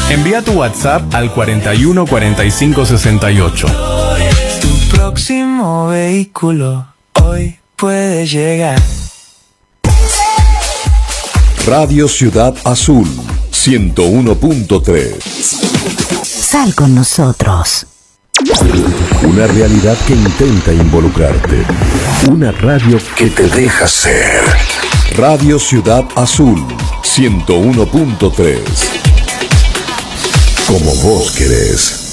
Envía tu WhatsApp al 41 45 68. Tu próximo vehículo hoy puede llegar. Radio Ciudad Azul 101.3. Sal con nosotros. Una realidad que intenta involucrarte. Una radio que te deja ser. Radio Ciudad Azul 101.3. Como vos querés.